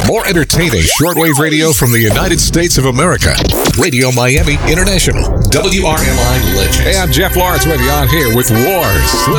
More entertaining shortwave radio from the United States of America. Radio Miami International. WRMI Legends. Hey, I'm Jeff Lawrence with you on here with Wars.